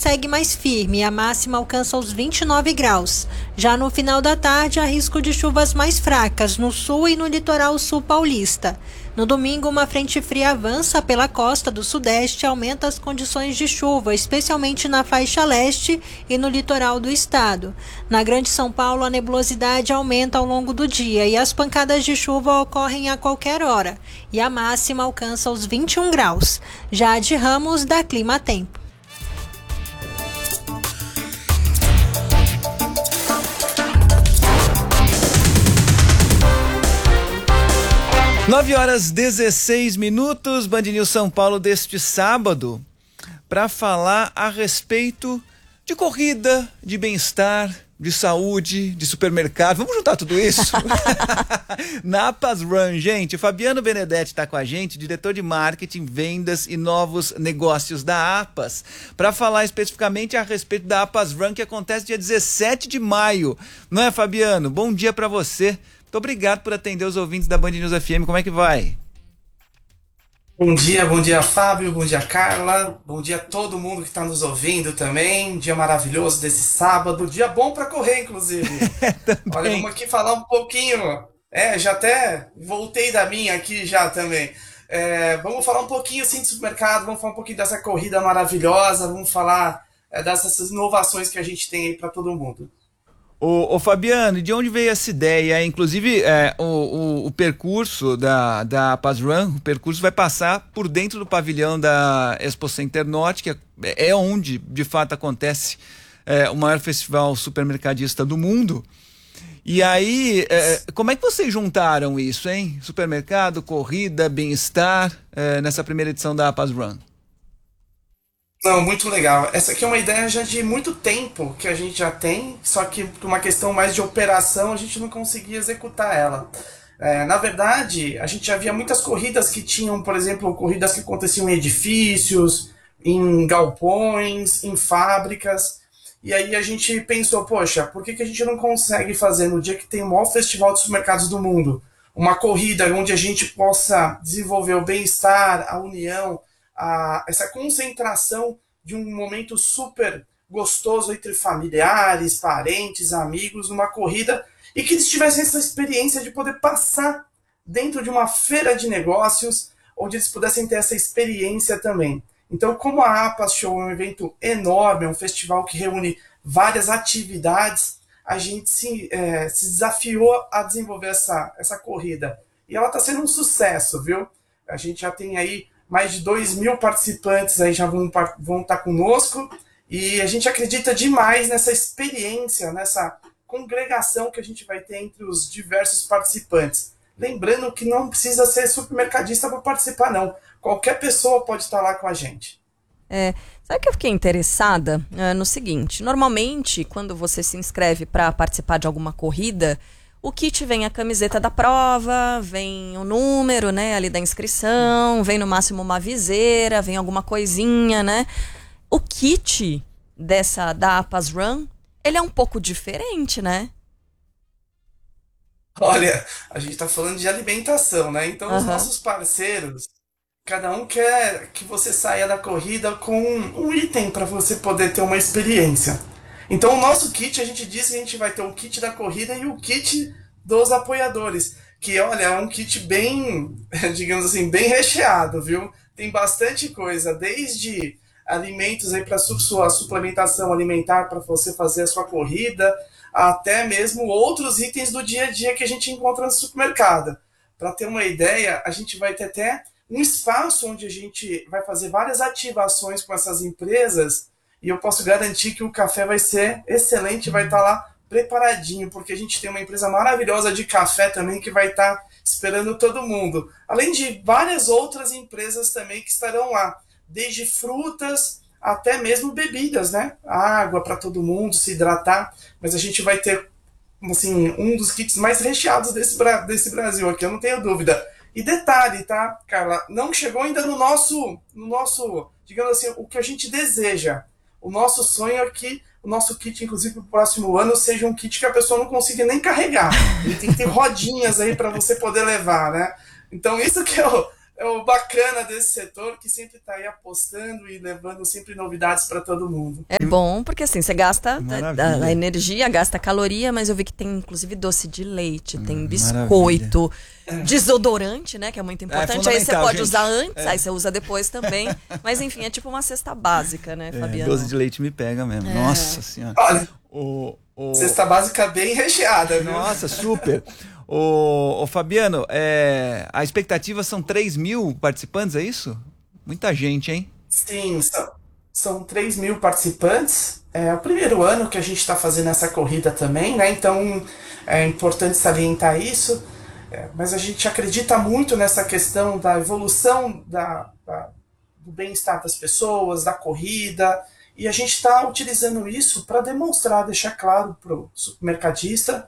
segue mais firme e a máxima alcança os 29 graus. Já no final da tarde, há risco de chuvas mais fracas no sul e no litoral sul paulista. No domingo, uma frente fria avança pela costa do sudeste e aumenta as condições de chuva, especialmente na faixa leste e no litoral do estado. Na Grande São Paulo, a nebulosidade aumenta ao longo do dia e as pancadas de chuva ocorrem a qualquer hora. E a máxima alcança os 21 graus. Já de Ramos, da Clima Tempo. Nove horas 16 minutos, Band News São Paulo deste sábado, para falar a respeito de corrida, de bem-estar, de saúde, de supermercado. Vamos juntar tudo isso? Na Apas Run, gente. O Fabiano Benedetti está com a gente, diretor de marketing, vendas e novos negócios da Apas, para falar especificamente a respeito da Apas Run, que acontece dia 17 de maio. Não é, Fabiano? Bom dia para você. Muito obrigado por atender os ouvintes da Band News FM. Como é que vai? Bom dia Fábio, bom dia Carla, bom dia a todo mundo que está nos ouvindo também. Um dia maravilhoso desse sábado, dia bom para correr, inclusive. Olha, vamos aqui falar um pouquinho. Já até voltei da minha aqui já também. Vamos falar um pouquinho assim de supermercado, vamos falar um pouquinho dessa corrida maravilhosa, vamos falar dessas inovações que a gente tem aí para todo mundo. Ô Fabiano, de onde veio essa ideia? Inclusive, o percurso da Apas Run, o percurso vai passar por dentro do pavilhão da Expo Center Norte, que é onde, de fato, acontece o maior festival supermercadista do mundo. E aí, como é que vocês juntaram isso, hein? Supermercado, corrida, bem-estar, nessa primeira edição da Apas Run? Não, muito legal. Essa aqui é uma ideia já de muito tempo que a gente já tem, só que por uma questão mais de operação a gente não conseguia executar ela. Na verdade, a gente já via muitas corridas que tinham, por exemplo, corridas que aconteciam em edifícios, em galpões, em fábricas, e aí a gente pensou, poxa, por que a gente não consegue fazer no dia que tem o maior festival de supermercados do mundo, uma corrida onde a gente possa desenvolver o bem-estar, a união, essa concentração de um momento super gostoso entre familiares, parentes, amigos, numa corrida, e que eles tivessem essa experiência de poder passar dentro de uma feira de negócios, onde eles pudessem ter essa experiência também. Então, como a APAS Show é um evento enorme, é um festival que reúne várias atividades, a gente se desafiou a desenvolver essa corrida. E ela está sendo um sucesso, viu? A gente já tem aí mais de 2.000 participantes aí já vão estar conosco, e a gente acredita demais nessa experiência, nessa congregação que a gente vai ter entre os diversos participantes. Lembrando que não precisa ser supermercadista para participar, não. Qualquer pessoa pode estar lá com a gente. Sabe que eu fiquei interessada no seguinte? Normalmente, quando você se inscreve para participar de alguma corrida, o kit vem a camiseta da prova, vem o número, né, ali da inscrição, vem no máximo uma viseira, vem alguma coisinha, né? O kit da Apas Run, ele é um pouco diferente, né? Olha, a gente está falando de alimentação, né? Então os nossos parceiros, cada um quer que você saia da corrida com um item para você poder ter uma experiência. Então o nosso kit, a gente disse que a gente vai ter o kit da corrida e o kit dos apoiadores, que olha, é um kit bem, digamos assim, bem recheado, viu? Tem bastante coisa, desde alimentos aí para sua suplementação alimentar para você fazer a sua corrida, até mesmo outros itens do dia a dia que a gente encontra no supermercado. Para ter uma ideia, a gente vai ter até um espaço onde a gente vai fazer várias ativações com essas empresas. E eu posso garantir que o café vai ser excelente, vai estar lá preparadinho, porque a gente tem uma empresa maravilhosa de café também que vai estar esperando todo mundo. Além de várias outras empresas também que estarão lá, desde frutas até mesmo bebidas, né? Água para todo mundo se hidratar, mas a gente vai ter assim, um dos kits mais recheados desse Brasil aqui, eu não tenho dúvida. E detalhe, tá, Carla? Não chegou ainda no nosso, digamos assim, o que a gente deseja. O nosso sonho é que o nosso kit, inclusive, para o próximo ano, seja um kit que a pessoa não consiga nem carregar. Ele tem que ter rodinhas aí para você poder levar, né? Então, isso que é o bacana desse setor, que sempre está aí apostando e levando sempre novidades para todo mundo. É bom, porque assim, você gasta a energia, gasta caloria, mas eu vi que tem inclusive doce de leite, tem biscoito, desodorante, né, que é muito importante. Aí você pode usar antes, aí você usa depois também. Mas enfim, é tipo uma cesta básica, né, Fabiano? Doce de leite me pega mesmo. Nossa Senhora. Olha, cesta básica bem recheada, viu? Nossa, super. Ô Fabiano, a expectativa são 3.000 participantes, é isso? Muita gente, hein? Sim, são 3.000 participantes. É o primeiro ano que a gente está fazendo essa corrida também, né? Então é importante salientar isso. Mas a gente acredita muito nessa questão da evolução do bem-estar das pessoas, da corrida. E a gente está utilizando isso para demonstrar, deixar claro para o supermercadista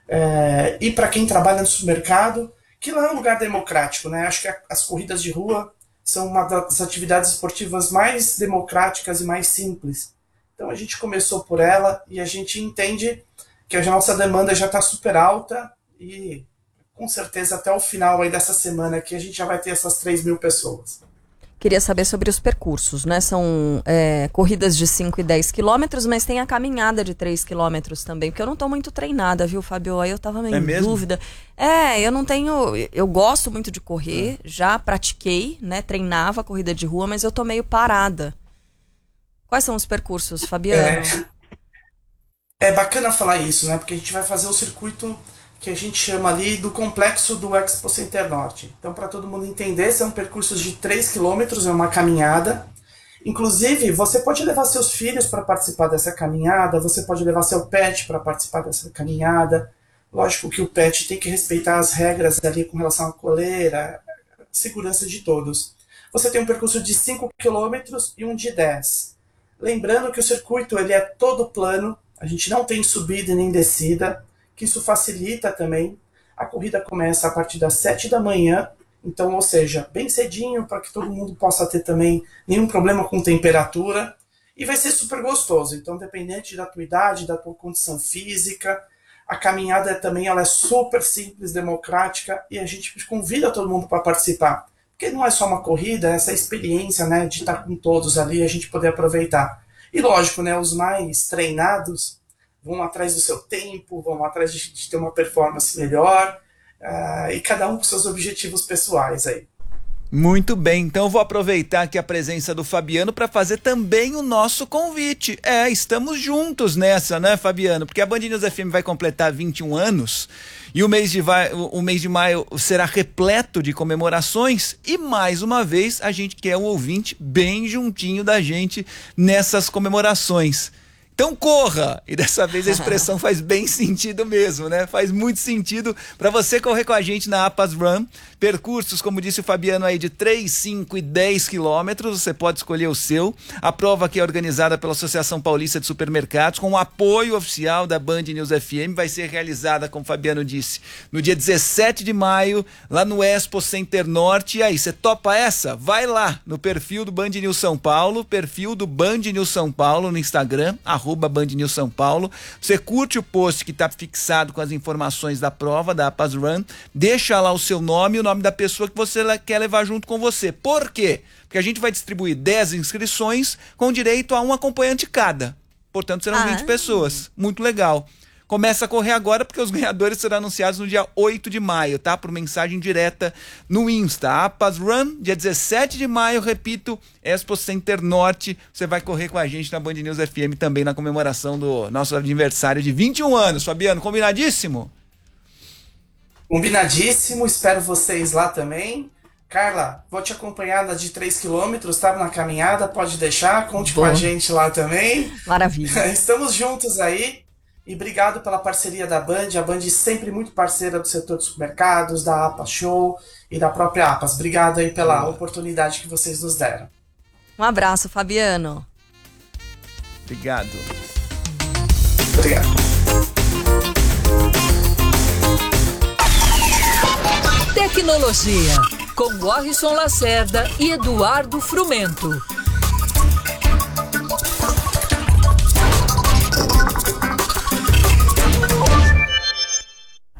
e para quem trabalha no supermercado, que lá é um lugar democrático, né? Acho que as corridas de rua são uma das atividades esportivas mais democráticas e mais simples. Então a gente começou por ela e a gente entende que a nossa demanda já está super alta e com certeza até o final aí dessa semana aqui a gente já vai ter essas 3.000 pessoas. Queria saber sobre os percursos, né? São corridas de 5 e 10 quilômetros, mas tem a caminhada de 3 quilômetros também, porque eu não tô muito treinada, viu, Fabio? Aí eu tava meio em dúvida. Eu não tenho... Eu gosto muito de correr, já pratiquei, né? Treinava a corrida de rua, mas eu tô meio parada. Quais são os percursos, Fabiano? É bacana falar isso, né? Porque a gente vai fazer o circuito que a gente chama ali do complexo do Expo Center Norte. Então, para todo mundo entender, são percursos de 3 quilômetros, é uma caminhada. Inclusive, você pode levar seus filhos para participar dessa caminhada, você pode levar seu pet para participar dessa caminhada. Lógico que o pet tem que respeitar as regras ali com relação à coleira, segurança de todos. Você tem um percurso de 5 quilômetros e um de 10. Lembrando que o circuito ele é todo plano, a gente não tem subida e nem descida, que isso facilita também. A corrida começa a partir das 7 da manhã, então, ou seja, bem cedinho para que todo mundo possa ter também nenhum problema com temperatura, e vai ser super gostoso. Então, dependente da tua idade, da tua condição física, a caminhada também ela é super simples, democrática, e a gente convida todo mundo para participar, porque não é só uma corrida, é essa experiência, né, de estar com todos ali, a gente poder aproveitar. E lógico, né, os mais treinados vão atrás do seu tempo, vão atrás de ter uma performance melhor, e cada um com seus objetivos pessoais aí. Muito bem, então eu vou aproveitar aqui a presença do Fabiano para fazer também o nosso convite. Estamos juntos nessa, né, Fabiano? Porque a Band News FM vai completar 21 anos e o mês de maio será repleto de comemorações e, mais uma vez, a gente quer o ouvinte bem juntinho da gente nessas comemorações. Então corra! E dessa vez a expressão faz bem sentido mesmo, né? Faz muito sentido para você correr com a gente na APAS Run. Percursos, como disse o Fabiano aí, de 3, 5 e 10 quilômetros. Você pode escolher o seu. A prova aqui é organizada pela Associação Paulista de Supermercados, com o apoio oficial da Band News FM. Vai ser realizada, como o Fabiano disse, no dia 17 de maio, lá no Expo Center Norte. E aí, você topa essa? Vai lá no perfil do Band News São Paulo, perfil do Band News São Paulo no Instagram, @Band News São Paulo. Você curte o post que está fixado com as informações da prova, da APAS Run, deixa lá o seu nome e o nome da pessoa que você quer levar junto com você. Por quê? Porque a gente vai distribuir 10 inscrições com direito a um acompanhante cada. Portanto, serão 20 pessoas. Muito legal. Começa a correr agora porque os ganhadores serão anunciados no dia 8 de maio, tá? Por mensagem direta no Insta. APAS Run, dia 17 de maio, repito, Expo Center Norte. Você vai correr com a gente na Band News FM também na comemoração do nosso aniversário de 21 anos. Fabiano, combinadíssimo? Combinadíssimo, espero vocês lá também. Carla, vou te acompanhar na de 3 quilômetros, tá? Na caminhada, pode deixar, conte com a gente lá também. Maravilha. Estamos juntos aí. E obrigado pela parceria da Band. A Band sempre muito parceira do setor de supermercados, da APAS Show e da própria APAS. Obrigado aí pela oportunidade que vocês nos deram. Um abraço, Fabiano. Obrigado. Obrigado. Tecnologia, com Warrison Lacerda e Eduardo Frumento.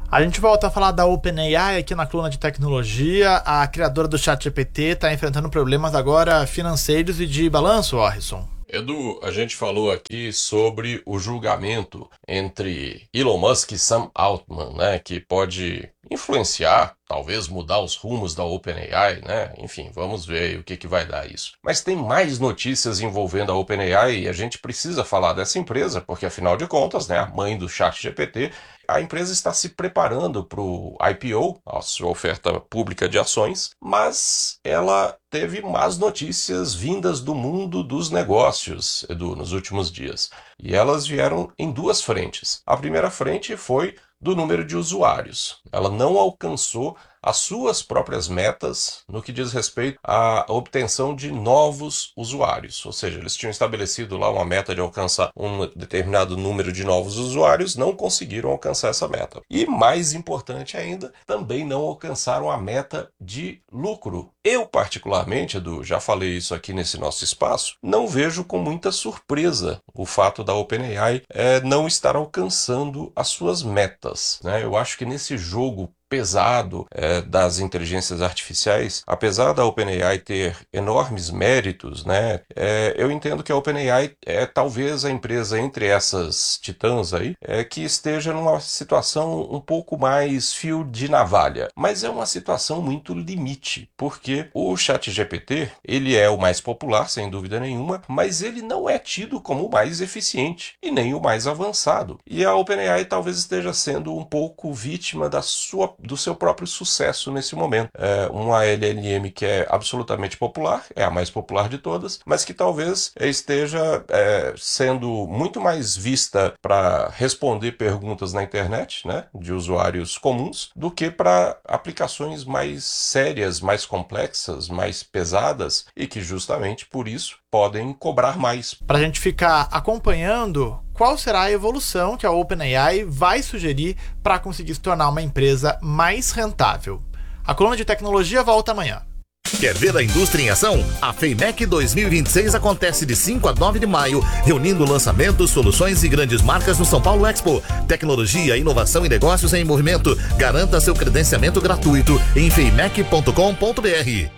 A gente volta a falar da OpenAI aqui na coluna de tecnologia. A criadora do ChatGPT está enfrentando problemas agora financeiros e de balanço, Orrisson. Edu, a gente falou aqui sobre o julgamento entre Elon Musk e Sam Altman, né, que pode influenciar, talvez mudar os rumos da OpenAI, né? Enfim, vamos ver o que vai dar isso. Mas tem mais notícias envolvendo a OpenAI e a gente precisa falar dessa empresa, porque afinal de contas, né, a mãe do ChatGPT, a empresa está se preparando para o IPO, a sua oferta pública de ações, mas ela teve más notícias vindas do mundo dos negócios, Edu, nos últimos dias. E elas vieram em duas frentes. A primeira frente foi do número de usuários. Ela não alcançou as suas próprias metas no que diz respeito à obtenção de novos usuários. Ou seja, eles tinham estabelecido lá uma meta de alcançar um determinado número de novos usuários, não conseguiram alcançar essa meta. E mais importante ainda, também não alcançaram a meta de lucro. Eu, particularmente, Edu, já falei isso aqui nesse nosso espaço, não vejo com muita surpresa o fato da OpenAI não estar alcançando as suas metas, né? Eu acho que nesse jogo pesado das inteligências artificiais, apesar da OpenAI ter enormes méritos, né, eu entendo que a OpenAI é talvez a empresa entre essas titãs aí que esteja numa situação um pouco mais fio de navalha, mas é uma situação muito limite, porque o ChatGPT, ele é o mais popular, sem dúvida nenhuma, mas ele não é tido como o mais eficiente e nem o mais avançado, e a OpenAI talvez esteja sendo um pouco vítima do seu próprio sucesso nesse momento. Uma LLM que é absolutamente popular, é a mais popular de todas, mas que talvez esteja sendo muito mais vista para responder perguntas na internet, né, de usuários comuns, do que para aplicações mais sérias, mais complexas, mais pesadas e que justamente por isso podem cobrar mais. Para a gente ficar acompanhando, qual será a evolução que a OpenAI vai sugerir para conseguir se tornar uma empresa mais rentável? A coluna de tecnologia volta amanhã. Quer ver a indústria em ação? A FEIMEC 2026 acontece de 5 a 9 de maio, reunindo lançamentos, soluções e grandes marcas no São Paulo Expo. Tecnologia, inovação e negócios em movimento. Garanta seu credenciamento gratuito em feimec.com.br.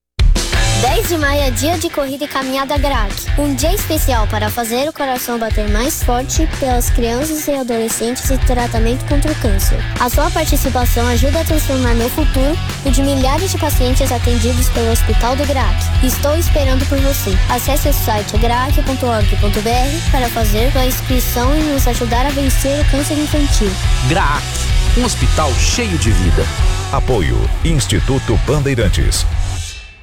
10 de maio é dia de corrida e caminhada GRAC. Um dia especial para fazer o coração bater mais forte pelas crianças e adolescentes e tratamento contra o câncer. A sua participação ajuda a transformar meu futuro e de milhares de pacientes atendidos pelo Hospital do GRAC. Estou esperando por você. Acesse o site grac.org.br para fazer sua inscrição e nos ajudar a vencer o câncer infantil. GRAC, um hospital cheio de vida. Apoio Instituto Bandeirantes.